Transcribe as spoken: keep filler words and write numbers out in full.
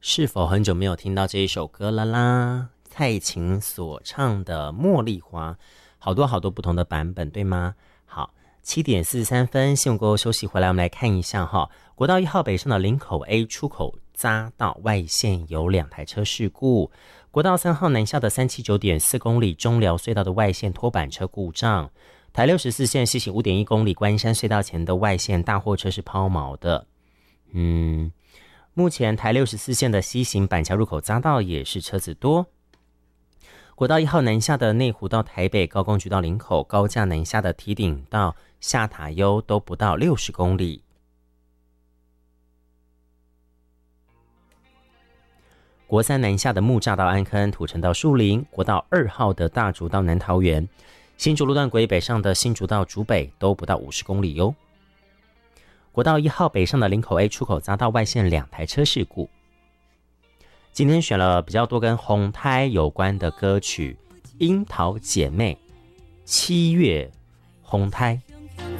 是否很久没有听到这一首歌了啦？蔡琴所唱的《茉莉花》，好多好多不同的版本，对吗？好，七点四十三分，新闻过后休息回来，我们来看一下哈。国道一号北上的林口 A 出口匝道外线有两台车事故，国道三号南下的三七九点四公里中寮隧道的外线拖板车故障，台六十四线西行五点一公里关山隧道前的外线大货车是抛锚的。嗯。目前台六十四线的西行板桥入口匝道也是车子多。国道一号南下的内湖到台北、高工局到林口、高架南下的堤顶到下塔悠都不到六十公里。国三南下的木栅到安坑、土城到树林，国道二号的大竹到南桃园，新竹路段轨北上的新竹到竹北都不到五十公里哟。国道一号北上的林口 A 出口匝道外线两台车事故。今天选了比较多跟红胎有关的歌曲，樱桃姐妹、七月、红胎。